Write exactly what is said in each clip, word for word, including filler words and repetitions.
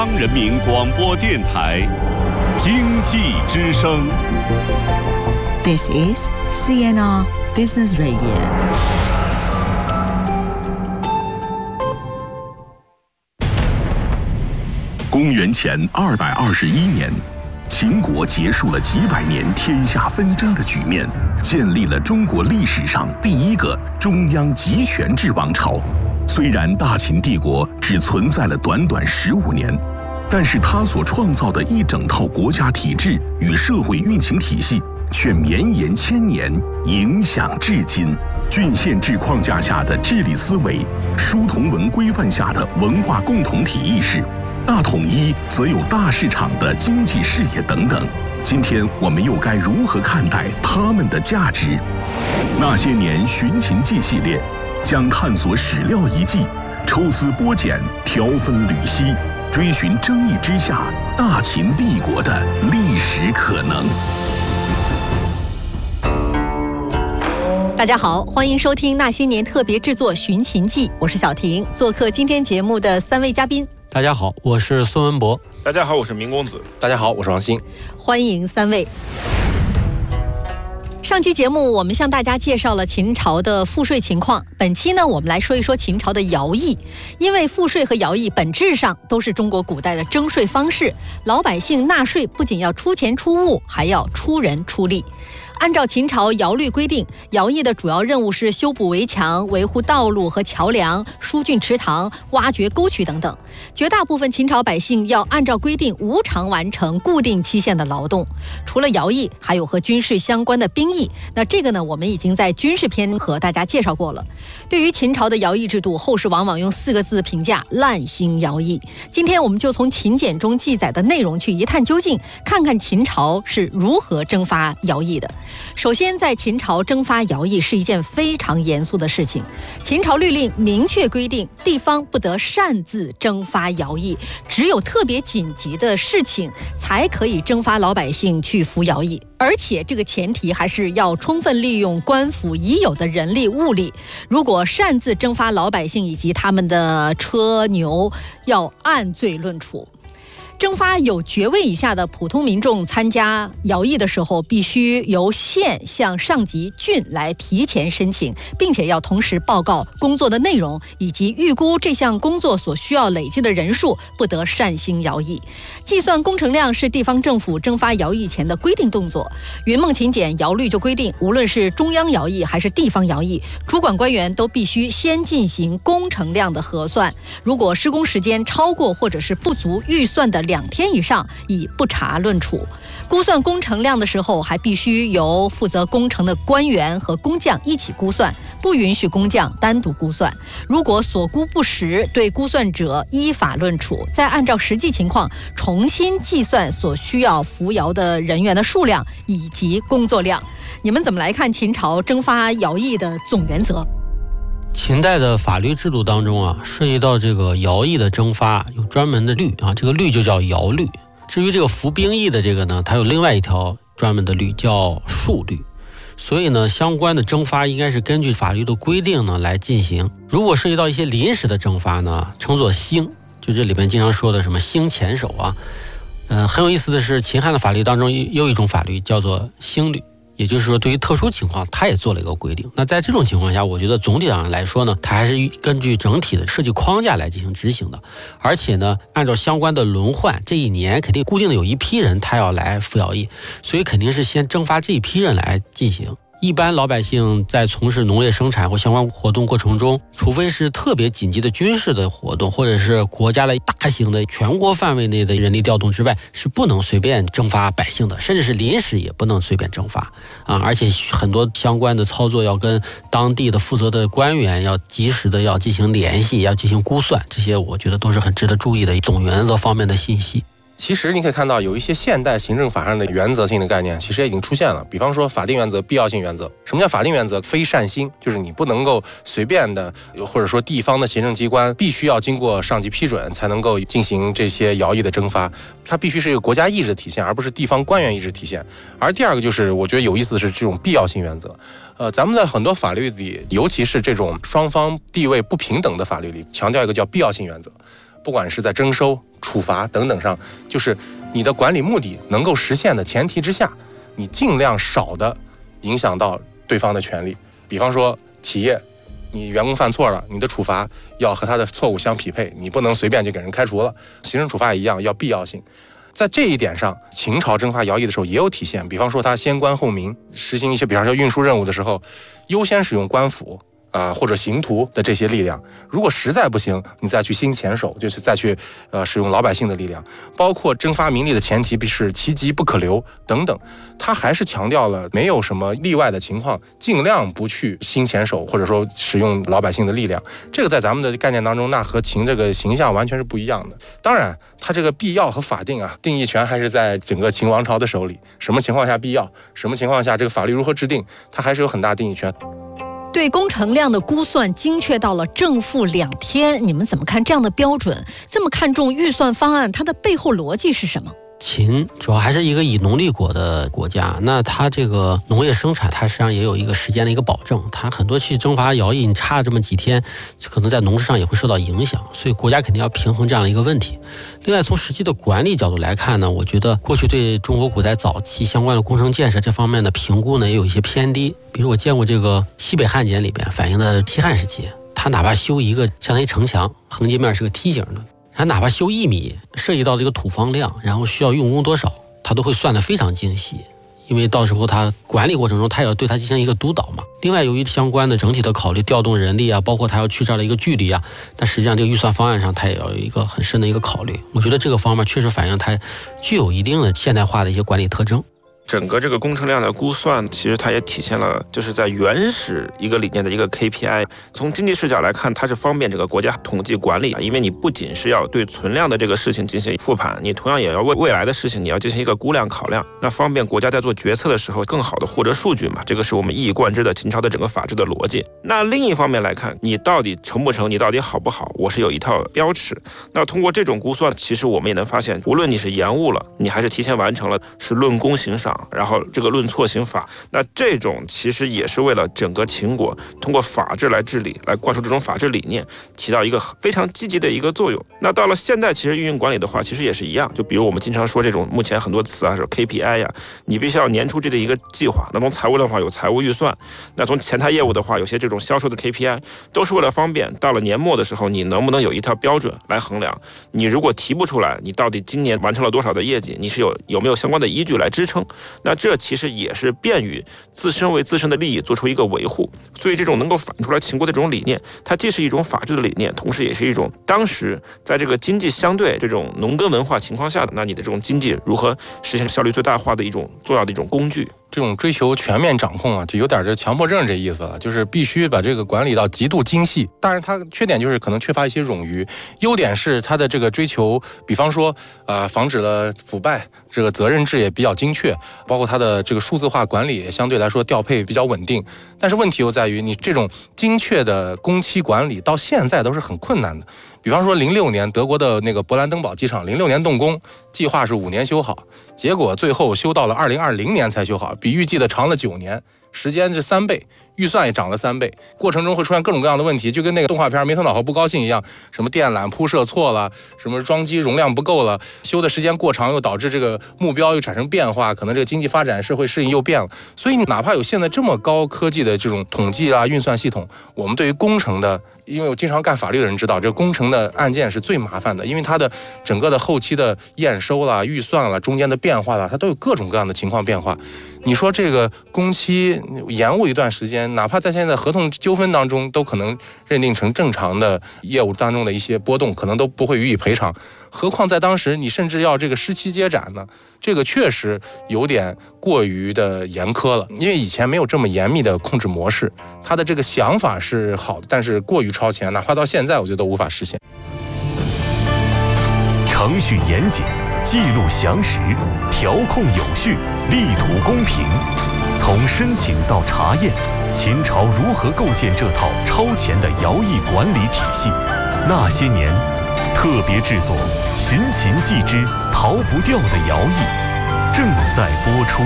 人民广播电台经济之声 This is C N R Business Radio。 公元前二百二十一年，秦国结束了几百年天下纷争的局面，建立了中国历史上第一个中央集权制王朝。虽然大秦帝国只存在了短短十五年，但是他所创造的一整套国家体制与社会运行体系却绵延千年，影响至今。郡县制框架下的治理思维，书同文规范下的文化共同体意识，大统一则有大市场的经济视野等等。今天我们又该如何看待他们的价值？那些年寻秦记系列将探索史料遗迹，抽丝剥茧，挑分缕析，追寻争议之下大秦帝国的历史可能。 大家好，欢迎收听那些年特别制作《寻秦记》，我是小婷。做客今天节目的三位嘉宾， 大家好，我是孙文博。 大家好，我是明公子。 大家好，我是王鑫。 欢迎三位。上期节目我们向大家介绍了秦朝的赋税情况，本期呢我们来说一说秦朝的徭役。因为赋税和徭役本质上都是中国古代的征税方式，老百姓纳税不仅要出钱出物，还要出人出力。按照秦朝徭律规定，徭役的主要任务是修补围墙、维护道路和桥梁、疏浚池塘、挖掘沟渠等等。绝大部分秦朝百姓要按照规定无偿完成固定期限的劳动。除了徭役，还有和军事相关的兵役。那这个呢，我们已经在军事篇和大家介绍过了。对于秦朝的徭役制度，后世往往用四个字评价：滥行徭役。今天我们就从秦简中记载的内容去一探究竟，看看秦朝是如何征发徭役的。首先，在秦朝征发徭役是一件非常严肃的事情。秦朝律令明确规定，地方不得擅自征发徭役，只有特别紧急的事情才可以征发老百姓去服徭役。而且这个前提还是要充分利用官府已有的人力物力。如果擅自征发老百姓以及他们的车牛，要按罪论处。征发有爵位以下的普通民众参加徭役的时候，必须由县向上级郡来提前申请，并且要同时报告工作的内容以及预估这项工作所需要累计的人数，不得擅行徭役。计算工程量是地方政府征发徭役前的规定动作。云梦秦简徭律就规定，无论是中央徭役还是地方徭役，主管官员都必须先进行工程量的核算，如果施工时间超过或者是不足预算的两天以上，以不查论处。估算工程量的时候，还必须由负责工程的官员和工匠一起估算，不允许工匠单独估算。如果所估不实，对估算者依法论处，再按照实际情况重新计算所需要服徭的人员的数量以及工作量。你们怎么来看秦朝征发徭役的总原则？ 秦代的法律制度当中啊，涉及到这个徭役的征发有专门的律啊，这个律就叫徭律。至于这个服兵役的这个呢，它有另外一条专门的律叫戍律。所以呢，相关的征发应该是根据法律的规定呢来进行。如果涉及到一些临时的征发呢，称作兴，就这里面经常说的什么兴前手啊。呃，很有意思的是，秦汉的法律当中又有一种法律叫做兴律。也就是说，对于特殊情况，它也做了一个规定。那在这种情况下，我觉得总体上来说呢，它还是根据整体的设计框架来进行执行的。而且呢，按照相关的轮换，这一年肯定固定的有一批人他要来服徭役，所以肯定是先征发这一批人来进行。一般老百姓在从事农业生产或相关活动过程中，除非是特别紧急的军事的活动，或者是国家的大型的全国范围内的人力调动之外，是不能随便征发百姓的，甚至是临时也不能随便征发啊！而且很多相关的操作要跟当地的负责的官员要及时的要进行联系，要进行估算，这些我觉得都是很值得注意的总原则方面的信息。 其实你可以看到有一些现代行政法上的原则性的概念其实也已经出现了，比方说法定原则、必要性原则。什么叫法定原则？非善心，就是你不能够随便的，或者说地方的行政机关必须要经过上级批准才能够进行这些徭役的征发，它必须是一个国家意志的体现，而不是地方官员意志体现。而第二个就是我觉得有意思的是这种必要性原则。呃，咱们在很多法律里，尤其是这种双方地位不平等的法律里，强调一个叫必要性原则。 不管是在征收、处罚等等上，就是你的管理目的能够实现的前提之下，你尽量少的影响到对方的权利。比方说企业，你员工犯错了，你的处罚要和他的错误相匹配，你不能随便就给人开除了。行政处罚也一样，要必要性。在这一点上，秦朝征发徭役的时候也有体现。比方说他先官后民，实行一些比方说运输任务的时候，优先使用官府啊、呃、或者刑徒的这些力量。如果实在不行，你再去兴遣守，就是再去呃使用老百姓的力量。包括征发民力的前提必是其疾不可留等等，他还是强调了没有什么例外的情况，尽量不去兴遣守或者说使用老百姓的力量。这个在咱们的概念当中，那和秦这个形象完全是不一样的。当然，它这个必要和法定啊，定义权还是在整个秦王朝的手里。什么情况下必要，什么情况下这个法律如何制定，它还是有很大定义权。 对工程量的估算精确到了正负两天，你们怎么看这样的标准？这么看重预算方案，它的背后逻辑是什么？ 秦主要还是一个以农立国的国家，那它这个农业生产，它实际上也有一个时间的一个保证，它很多去征伐徭役，你差这么几天，可能在农事上也会受到影响，所以国家肯定要平衡这样的一个问题。另外，从实际的管理角度来看呢，我觉得过去对中国古代早期相关的工程建设这方面的评估呢，也有一些偏低。比如我见过这个西北汉简里边反映的西汉时期，它哪怕修一个相当于城墙，横截面是个梯形的，它哪怕修一米，涉及到这个土方量，然后需要用工多少，它都会算得非常精细。因为到时候它管理过程中，它也要对它进行一个督导嘛。另外，由于相关的整体的考虑，调动人力啊，包括它要去这儿的一个距离啊，但实际上这个预算方案上，它也要有一个很深的一个考虑。我觉得这个方面确实反映它具有一定的现代化的一些管理特征。 整个这个工程量的估算，其实它也体现了就是在原始一个理念的一个 K P I。从经济视角来看，它是方便这个国家统计管理，因为你不仅是要对存量的这个事情进行复盘，你同样也要为未来的事情你要进行一个估量考量，那方便国家在做决策的时候更好的获得数据嘛。这个是我们一以贯之的秦朝的整个法治的逻辑。那另一方面来看，你到底成不成，你到底好不好，我是有一套标尺。那通过这种估算，其实我们也能发现，无论你是延误了，你还是提前完成了，是论功行赏，然后这个论错行法，那这种其实也是为了整个秦国通过法治来治理，来灌输这种法治理念，起到一个非常积极的一个作用。那到了现在，其实运营管理的话，其实也是一样。就比如我们经常说这种目前很多词啊，是 K P I 呀，你必须要年初制的一个计划。那从财务的话有财务预算，那从前台业务的话，有些这种销售的 K P I， 都是为了方便到了年末的时候，你能不能有一套标准来衡量？你如果提不出来，你到底今年完成了多少的业绩，你是有有没有相关的依据来支撑？那这其实也是便于自身为自身的利益做出一个维护。所以这种能够反映出来秦国的这种理念，它既是一种法治的理念，同时也是一种当时在这个经济相对这种农耕文化情况下的，那你的这种经济如何实现效率最大化的一种重要的一种工具。 这种追求全面掌控啊，就有点这强迫症这意思了，就是必须把这个管理到极度精细。当然它缺点就是可能缺乏一些冗余，优点是它的这个追求，比方说呃防止了腐败，这个责任制也比较精确，包括它的这个数字化管理也相对来说调配比较稳定。但是问题又在于，你这种精确的工期管理到现在都是很困难的。比方说零六年德国的那个勃兰登堡机场，零六年动工，计划是五年修好，结果最后修到了二零二零年才修好，比预计的长了九年，时间是三倍，预算也涨了三倍，过程中会出现各种各样的问题，就跟那个动画片没头脑和不高兴一样，什么电缆铺设错了，什么装机容量不够了，修的时间过长又导致这个目标又产生变化，可能这个经济发展社会适应又变了。所以哪怕有现在这么高科技的这种统计啊运算系统，我们对于工程的，因为我经常干法律的人知道，这个工程的案件是最麻烦的，因为它的整个的后期的验收啦、预算啦、中间的变化啦，它都有各种各样的情况变化。你说这个工期延误一段时间，哪怕在现在合同纠纷当中，都可能认定成正常的业务当中的一些波动，可能都不会予以赔偿。何况在当时，你甚至要这个失期接展呢，这个确实有点过于的严苛了。因为以前没有这么严密的控制模式，他的这个想法是好的，但是过于超前，哪怕到现在，我觉得都无法实现。 程序严谨，记录详实，调控有序，力图公平。从申请到查验，秦朝如何构建这套超前的徭役管理体系？那些年，特别制作《寻秦记之逃不掉的徭役》正在播出。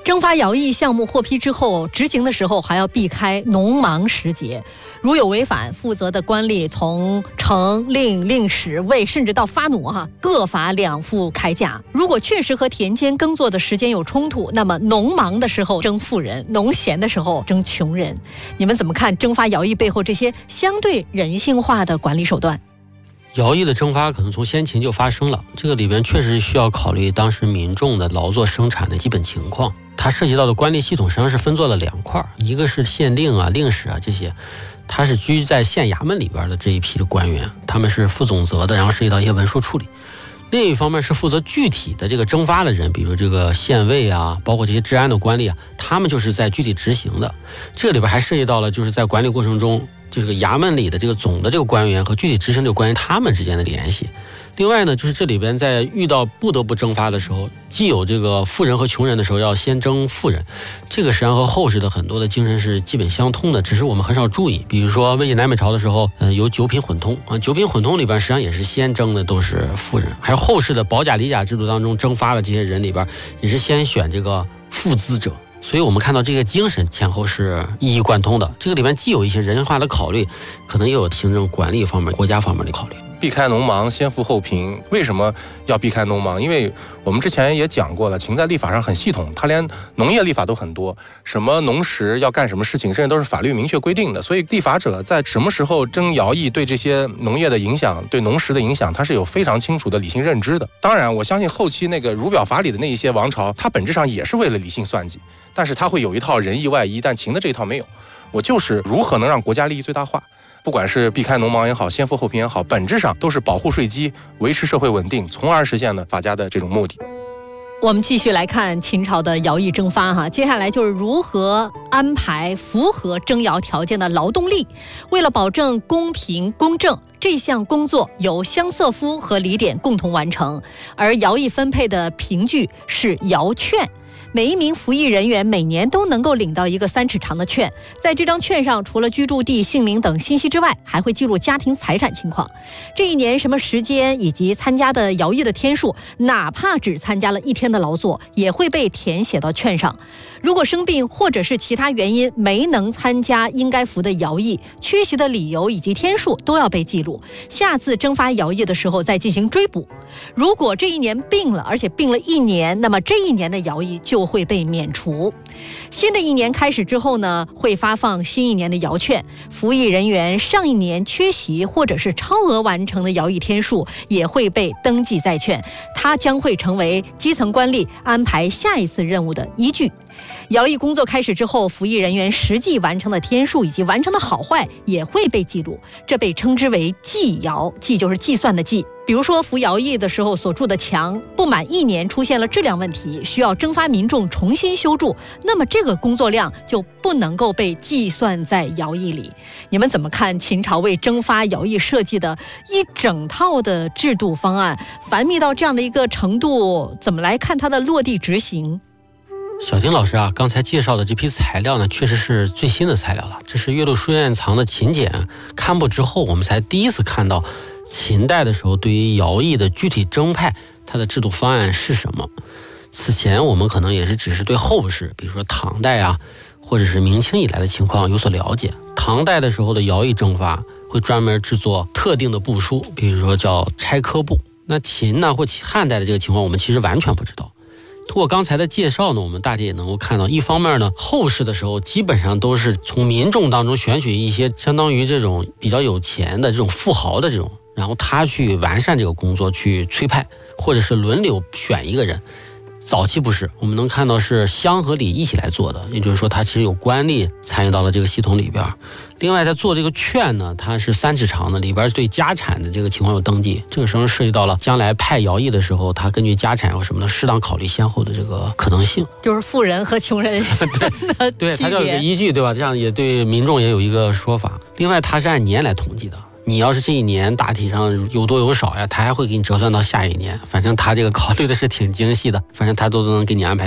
征发徭役项目获批之后，执行的时候还要避开农忙时节，如有违反，负责的官吏从呈令、令史、尉，甚至到发弩哈，各罚两副铠甲。如果确实和田间耕作的时间有冲突，那么农忙的时候征富人，农闲的时候征穷人。你们怎么看征发徭役背后这些相对人性化的管理手段？ 徭役的征发可能从先秦就发生了，这个里边确实需要考虑当时民众的劳作生产的基本情况。它涉及到的官吏系统实际上是分作了两块，一个是县令啊、令史啊这些，它是居在县衙门里边的这一批的官员，他们是负总责的，然后涉及到一些文书处理。另一方面是负责具体的这个征发的人，比如这个县尉啊，包括这些治安的官吏啊，他们就是在具体执行的。这个里边还涉及到了就是在管理过程中，就是个衙门里的这个总的这个官员和具体执行这个官员他们之间的联系。另外呢，就是这里边在遇到不得不征发的时候，既有这个富人和穷人的时候要先征富人，这个实际上和后世的很多的精神是基本相通的，只是我们很少注意。比如说魏晋南北朝的时候，呃，有九品混通啊，九品混通里边实际上也是先征的都是富人，还有后世的保甲理甲制度当中征发的这些人里边，也是先选这个富资者。所以我们看到这个精神前后是一一贯通的，这个里面既有一些人化的考虑，可能也有行政管理方面、国家方面的考虑。 避开农忙，先富后贫。为什么要避开农忙？因为我们之前也讲过了，秦在立法上很系统，它连农业立法都很多，什么农时要干什么事情，甚至都是法律明确规定的。所以立法者在什么时候征徭役，对这些农业的影响、对农时的影响，它是有非常清楚的理性认知的。当然，我相信后期那个儒表法理的那一些王朝，它本质上也是为了理性算计，但是它会有一套仁义外衣，但秦的这一套没有。我就是如何能让国家利益最大化。不管是避开农忙也好，先富后贫也好，本质上都是保护税基，维持社会稳定，从而实现了法家的这种目的。 我们继续来看秦朝的徭役征发哈，接下来就是如何安排符合征徭条件的劳动力。为了保证公平公正，这项工作由乡瑟夫和李典共同完成，而徭役分配的凭据是徭券。每一名服役人员每年都能够领到一个三尺长的券，在这张券上除了居住地、姓名等信息之外，还会记录家庭财产情况，这一年什么时间以及参加的徭役的天数，哪怕只参加了一天的劳作，也会被填写到券上。如果生病或者是其他原因没能参加应该服的徭役，缺席的理由以及天数都要被记录，下次征发徭役的时候再进行追补。如果这一年病了，而且病了一年，那么这一年的徭役就会被免除。新的一年开始之后呢，会发放新一年的徭券，服役人员上一年缺席或者是超额完成的徭役天数也会被登记在券，它将会成为基层官吏安排下一次任务的依据。徭役工作开始之后，服役人员实际完成的天数以及完成的好坏也会被记录，这被称之为计徭，计就是计算的计。比如说服徭役的时候所筑的墙不满一年出现了质量问题，需要征发民众重新修筑，那么这个工作量就不能够被计算在徭役里。你们怎么看秦朝为征发徭役设计的一整套的制度方案？繁密到这样的一个程度，怎么来看它的落地执行？ 小丁老师啊，刚才介绍的这批材料呢，确实是最新的材料了。这是岳麓书院藏的秦简刊布之后，我们才第一次看到秦代的时候对于徭役的具体征派，它的制度方案是什么。此前我们可能也是只是对后世，比如说唐代啊，或者是明清以来的情况有所了解。唐代的时候的徭役征发会专门制作特定的部书，比如说叫差科部。那秦呢或汉代的这个情况，我们其实完全不知道。通过刚才的介绍呢，我们大体也能够看到，一方面呢，后世的时候基本上都是从民众当中选取一些相当于这种比较有钱的这种富豪的这种，然后他去完善这个工作，去催派，或者是轮流选一个人。早期不是，我们能看到是乡和里一起来做的，也就是说它其实有官吏参与到了这个系统里边。另外在做这个券呢，它是三尺长的，里边对家产的这个情况有登记，这个时候涉及到了将来派徭役的时候，它根据家产或什么的适当考虑先后的这个可能性， 就是富人和穷人对对，它叫一个依据，对吧？这样也对民众也有一个说法。另外它是按年来统计的，你要是这一年大体上有多有少呀，他还会给你折算到下一年，反正他这个考虑的是挺精细的，反正他都能给你安排上。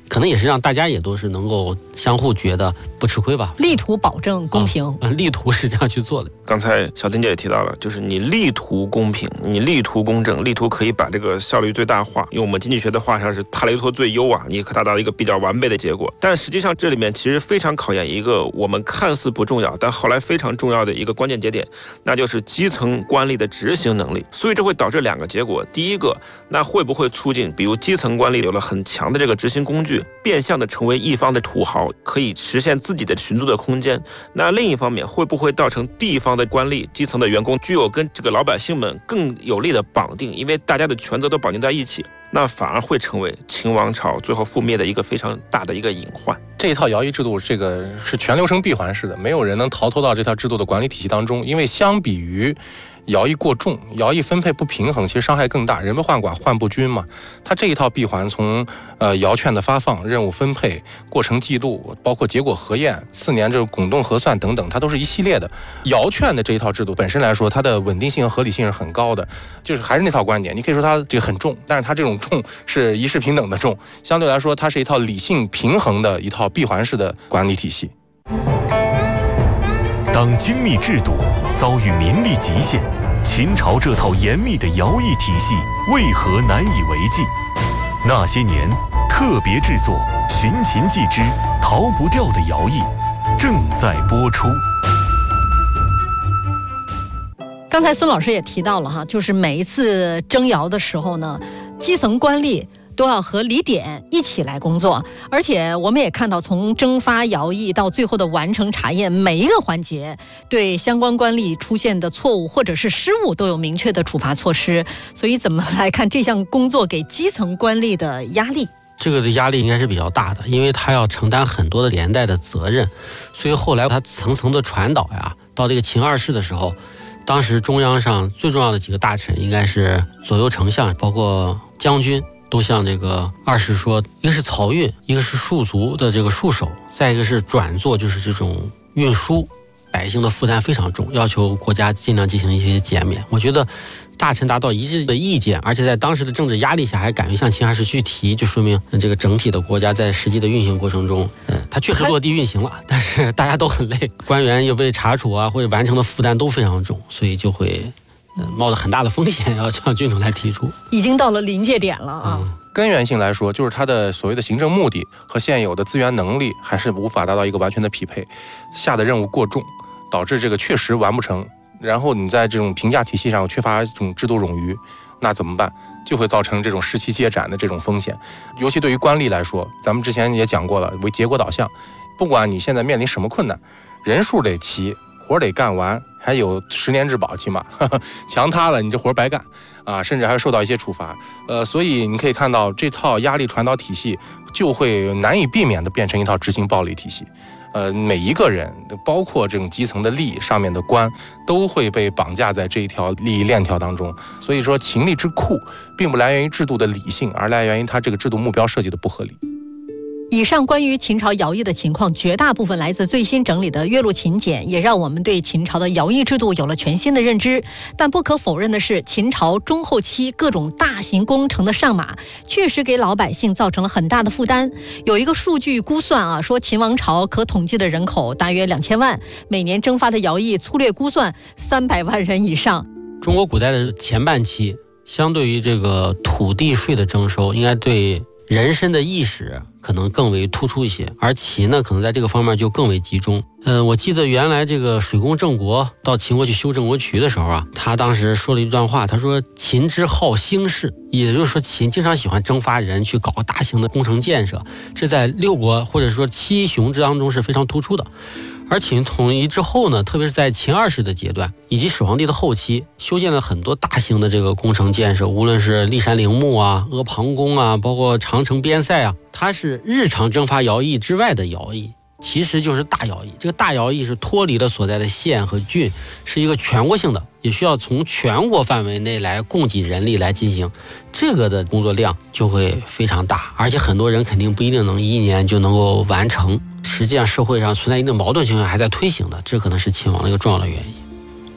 可能也是让大家也都是能够相互觉得不吃亏吧， 力图保证公平。 嗯，力图是这样去做的。 刚才小丁姐也提到了，就是你力图公平，你力图公正，力图可以把这个效率最大化。用我们经济学的话上是帕雷托最优啊，你可达到一个比较完备的结果。但实际上这里面其实非常考验一个我们看似不重要，但后来非常重要的一个关键节点，那就是基层官吏的执行能力。所以这会导致两个结果：第一个，那会不会促进比如基层官吏有了很强的这个执行工具，变相的成为一方的土豪，可以实现自己的寻租的空间？那另一方面，会不会造成地方的官吏、基层的员工具有跟这个老百姓们更有力的绑定？因为大家的权责都绑定在一起，那反而会成为秦王朝最后覆灭的一个非常大的一个隐患。 这一套徭役制度，这个是全流程闭环式的，没有人能逃脱到这套制度的管理体系当中。因为相比于徭役过重，徭役分配不平衡，其实伤害更大，人不患寡，患不均嘛。它这一套闭环，从呃徭券的发放、任务分配、过程记录，包括结果核验、次年这个滚动核算等等，它都是一系列的。徭券的这一套制度本身来说，它的稳定性和合理性是很高的。就是还是那套观点，你可以说它这个很重，但是它这种重是一视平等的重，相对来说，它是一套理性平衡的一套闭环式的管理体系。 当精密制度遭遇民力极限，秦朝这套严密的徭役体系为何难以为继？那些年特别制作《寻秦记之逃不掉的徭役》正在播出。 刚才孙老师也提到了哈，就是每一次征徭的时候呢，基层官吏都要和李典一起来工作，而且我们也看到，从征发徭役到最后的完成查验，每一个环节对相关官吏出现的错误或者是失误都有明确的处罚措施。所以怎么来看这项工作给基层官吏的压力？ 这个的压力应该是比较大的，因为他要承担很多的连带的责任，所以后来他层层的传导呀，到这个秦二世的时候，当时中央上最重要的几个大臣应该是左右丞相，包括将军，都向这个二世说，一个是漕运，一个是戍卒的这个戍守，再一个是转做就是这种运输，百姓的负担非常重，要求国家尽量进行一些减免。我觉得大臣达到一致的意见，而且在当时的政治压力下还敢于向秦二世去提，就说明这个整体的国家在实际的运行过程中，呃，它确实落地运行了，但是大家都很累，官员又被查处啊，或者完成的负担都非常重，所以就会冒着很大的风险要向君主来提出， 已经到了临界点了啊。 嗯， 根源性来说，就是它的所谓的行政目的和现有的资源能力还是无法达到一个完全的匹配，下的任务过重，导致这个确实完不成。然后你在这种评价体系上缺乏这种制度冗余，那怎么办？就会造成这种士气接斩的这种风险。尤其对于官吏来说，咱们之前也讲过了，为结果导向，不管你现在面临什么困难，人数得齐，活得干完，还有十年质保，起码呵呵墙塌了，你这活白干啊，甚至还会受到一些处罚。呃，所以你可以看到这套压力传导体系就会难以避免的变成一套执行暴力体系。呃，每一个人，包括这种基层的吏上面的官，都会被绑架在这一条利益链条当中。所以说，秦吏之酷，并不来源于制度的理性，而来源于它这个制度目标设计的不合理。 以上关于秦朝徭役的情况，绝大部分来自最新整理的《岳麓秦简》，也让我们对秦朝的徭役制度有了全新的认知。但不可否认的是，秦朝中后期各种大型工程的上马，确实给老百姓造成了很大的负担。有一个数据估算啊，说秦王朝可统计的人口大约两千万，每年征发的徭役粗略估算三百万人以上。 中国古代的前半期，相对于这个土地税的征收，应该对人身的意识可能更为突出一些，而秦呢，可能在这个方面就更为集中。嗯，我记得原来这个水工郑国到秦国去修郑国渠的时候啊，他当时说了一段话，他说秦之好兴事，也就是说秦经常喜欢征发人去搞大型的工程建设，这在六国或者说七雄之当中是非常突出的。而秦统一之后呢，特别是在秦二世的阶段以及始皇帝的后期，修建了很多大型的这个工程建设，无论是骊山陵墓啊、阿房宫啊，包括长城边塞啊，它是日常征发徭役之外的徭役，其实就是大徭役。这个大徭役是脱离了所在的县和郡，是一个全国性的，也需要从全国范围内来供给人力来进行，这个的工作量就会非常大，而且很多人肯定不一定能一年就能够完成。实际上社会上存在一定矛盾情况还在推行的，这可能是秦王的一个重要的原因。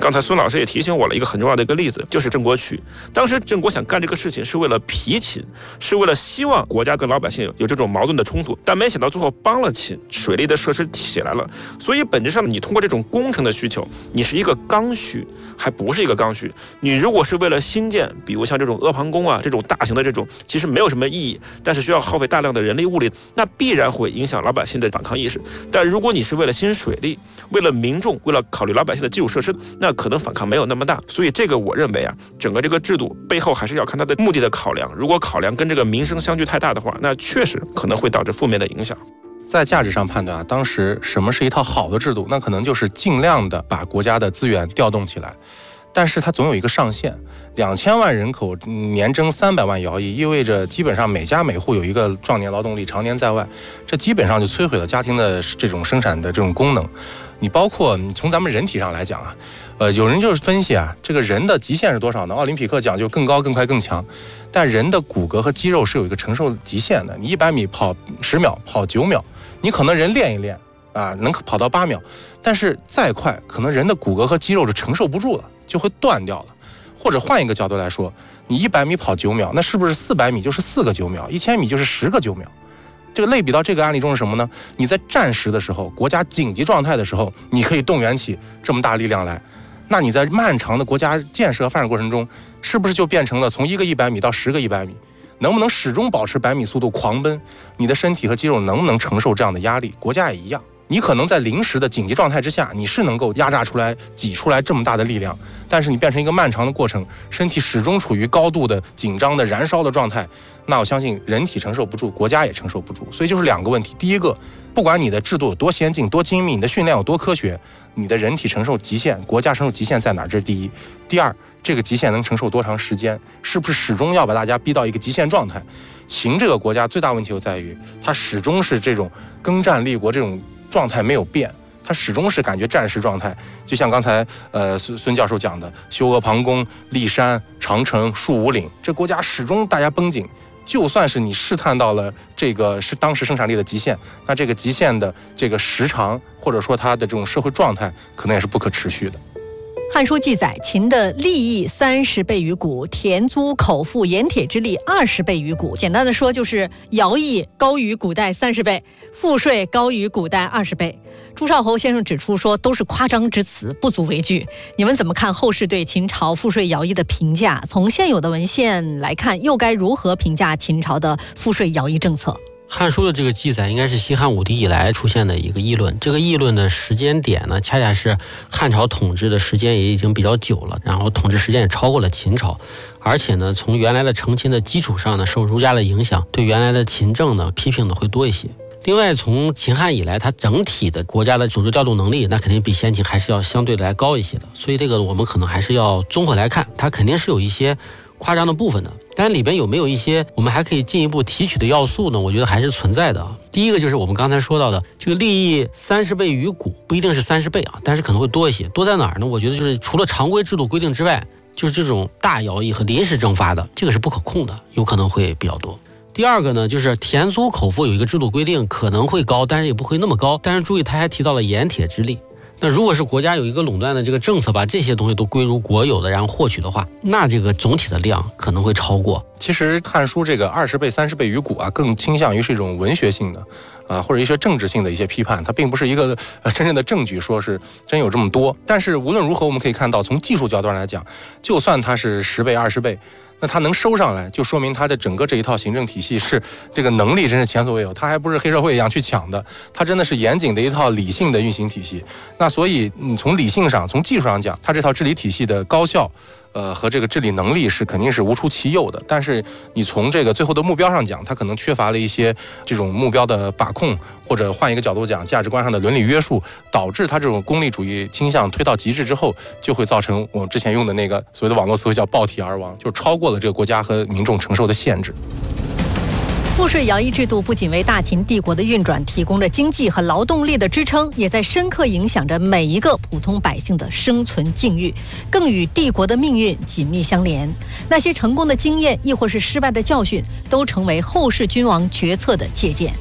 刚才孙老师也提醒我了一个很重要的一个例子，就是郑国渠。当时郑国想干这个事情是为了皮秦，是为了希望国家跟老百姓有这种矛盾的冲突，但没想到最后帮了秦，水利的设施起来了。所以本质上你通过这种工程的需求，你是一个刚需，还不是一个刚需。你如果是为了新建，比如像这种阿房宫啊这种大型的这种，其实没有什么意义，但是需要耗费大量的人力物力，那必然会影响老百姓的反抗意识。但如果你是为了新水利，为了民众，为了考虑老百姓的基础设施，那可能反抗没有那么大。所以这个我认为啊，整个这个制度背后还是要看它的目的的考量。如果考量跟这个民生相距太大的话，那确实可能会导致负面的影响。 在价值上判断啊，当时什么是一套好的制度，那可能就是尽量的把国家的资源调动起来，但是它总有一个上限。两千万人口年征三百万徭役，意味着基本上每家每户有一个壮年劳动力常年在外，这基本上就摧毁了家庭的这种生产的这种功能。你包括你从咱们人体上来讲啊，呃，有人就是分析啊，这个人的极限是多少呢？奥林匹克讲究更高、更快、更强，但人的骨骼和肌肉是有一个承受极限的。你一百米跑十秒，跑九秒，你可能人练一练啊，能跑到八秒，但是再快，可能人的骨骼和肌肉是承受不住了，就会断掉了。或者换一个角度来说，你一百米跑九秒，那是不是四百米就是四个九秒，一千米就是十个九秒？这个类比到这个案例中是什么呢？你在战时的时候，国家紧急状态的时候，你可以动员起这么大力量来，那你在漫长的国家建设发展过程中，是不是就变成了从一个一百米到十个一百米？能不能始终保持百米速度狂奔？你的身体和肌肉能不能承受这样的压力？国家也一样。你可能在临时的紧急状态之下，你是能够压榨出来、挤出来这么大的力量，但是你变成一个漫长的过程，身体始终处于高度的紧张的燃烧的状态，那我相信人体承受不住，国家也承受不住。所以就是两个问题：第一个，不管你的制度有多先进、多精密，你的训练有多科学，你的人体承受极限，国家承受极限在哪儿？这是第一。第二，这个极限能承受多长时间？是不是始终要把大家逼到一个极限状态？秦这个国家最大问题就在于，它始终是这种征战立国这种状态没有变，它始终是感觉战时状态。就像刚才呃孙孙教授讲的，修阿房宫、立山、长城、戍五岭，这国家始终大家绷紧。就算是你试探到了这个是当时生产力的极限，那这个极限的这个时长，或者说它的这种社会状态，可能也是不可持续的。 汉书记载，秦的利益三十倍于谷，田租口赋盐铁之利二十倍于谷。简单的说，就是徭役高于古代三十倍，赋税高于古代二十倍。朱少侯先生指出说，都是夸张之词，不足为惧。你们怎么看后世对秦朝赋税徭役的评价？从现有的文献来看，又该如何评价秦朝的赋税徭役政策？ 汉书的这个记载应该是西汉武帝以来出现的一个议论，这个议论的时间点呢，恰恰是汉朝统治的时间也已经比较久了，然后统治时间也超过了秦朝，而且呢，从原来的承秦的基础上呢，受儒家的影响，对原来的秦政呢批评的会多一些。另外，从秦汉以来，它整体的国家的组织调度能力，那肯定比先秦还是要相对来高一些的，所以这个我们可能还是要综合来看，它肯定是有一些夸张的部分的，但里边有没有一些我们还可以进一步提取的要素呢？我觉得还是存在的啊。第一个就是我们刚才说到的这个利益三十倍于谷，不一定是三十倍啊，但是可能会多一些。多在哪儿呢？我觉得就是除了常规制度规定之外，就是这种大徭役和临时征发的，这个是不可控的，有可能会比较多。第二个呢，就是田租口赋有一个制度规定，可能会高，但是也不会那么高。但是注意，他还提到了盐铁之利。那如果是国家有一个垄断的这个政策，把这些东西都归入国有的，然后获取的话，那这个总体的量可能会超过。 其实《汉书》这个二十倍、三十倍于谷啊，更倾向于是一种文学性的啊，或者一些政治性的一些批判，它并不是一个呃真正的证据，说是真有这么多。但是无论如何，我们可以看到，从技术角度上来讲，就算它是十倍、二十倍。那它能收上来，就说明它的整个这一套行政体系是这个能力真是前所未有，它还不是黑社会一样去抢的，它真的是严谨的一套理性的运行体系。那所以你从理性上、从技术上讲，它这套治理体系的高效呃和这个治理能力是肯定是无出其右的。但是你从这个最后的目标上讲，它可能缺乏了一些这种目标的把控，或者换一个角度讲，价值观上的伦理约束，导致它这种功利主义倾向推到极致之后，就会造成我们之前用的那个所谓的网络词汇叫暴体而亡，就是超过了这个国家和民众承受的限制。 赋税徭役制度不仅为大秦帝国的运转提供着经济和劳动力的支撑，也在深刻影响着每一个普通百姓的生存境遇，更与帝国的命运紧密相连。那些成功的经验，亦或是失败的教训，都成为后世君王决策的借鉴。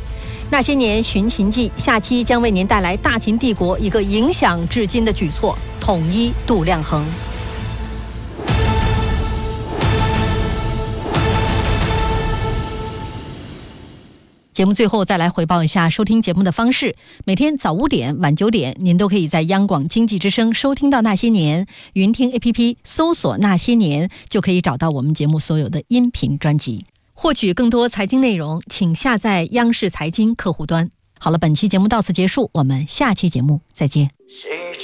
那些年寻秦记下期将为您带来大秦帝国一个影响至今的举措——统一度量衡。节目最后再来回报一下收听节目的方式。每天早五点、晚九点，您都可以在央广经济之声收听到《那些年》，云听 A P P 搜索《那些年》就可以找到我们节目所有的音频专辑。获取更多财经内容，请下载央视财经客户端。好了，本期节目到此结束，我们下期节目再见。